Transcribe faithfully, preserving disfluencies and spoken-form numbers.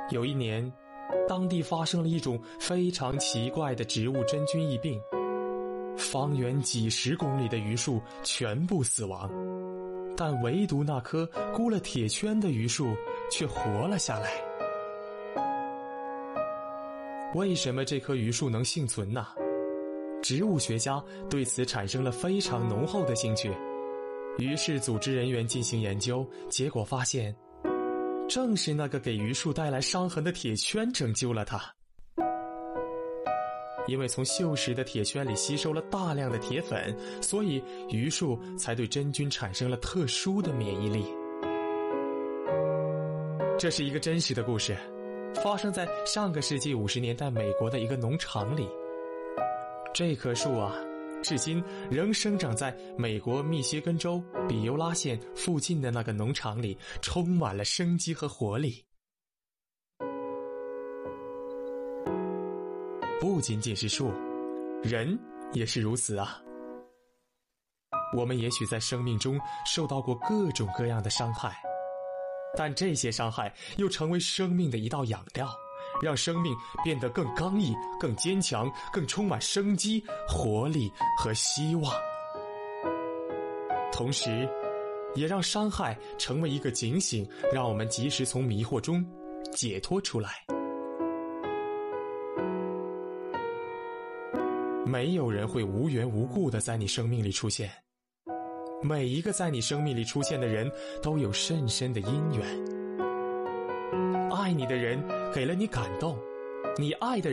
有一年，当地发生了一种非常奇怪的植物真菌疫病，方圆几十公里的榆树全部死亡，但唯独那棵箍了铁圈的榆树却活了下来。为什么这棵榆树能幸存呢？植物学家对此产生了非常浓厚的兴趣，于是组织人员进行研究，结果发现正是那个给榆树带来伤痕的铁圈拯救了它。因为从锈蚀的铁圈里吸收了大量的铁粉，所以榆树才对真菌产生了特殊的免疫力。这是一个真实的故事，发生在上个世纪五十年代美国的一个农场里。这棵树啊，至今仍生长在美国密歇根州比尤拉县附近的那个农场里，充满了生机和活力。不仅仅是树，人也是如此啊。我们也许在生命中受到过各种各样的伤害，但这些伤害又成为生命的一道养料，让生命变得更刚毅、更坚强、更充满生机、活力和希望。同时，也让伤害成为一个警醒，让我们及时从迷惑中解脱出来。没有人会无缘无故地在你生命里出现，每一个在你生命里出现的人都有深深的因缘。爱你的人给了你感动，你爱的人